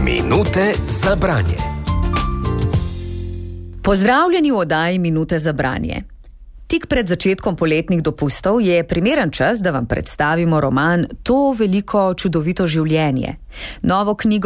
Minute za branje. Pozdravljeni v oddaji Minute za branje. Tik pred začetkom poletnih dopustov je primeren čas, da vam predstavimo roman To veliko čudovito življenje. Novo knjigo